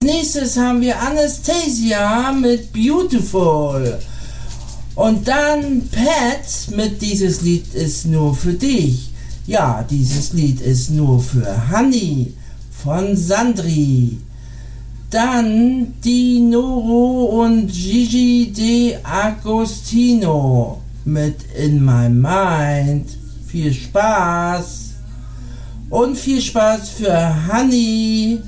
nächstes haben wir Anastasia mit Beautiful. Und dann Pat mit Dieses Lied ist nur für dich. Ja, dieses Lied ist nur für Honey von Sandri. Dann die Noro und Gigi De Agostino mit In My Mind. Viel Spaß. Und viel Spaß für Honey.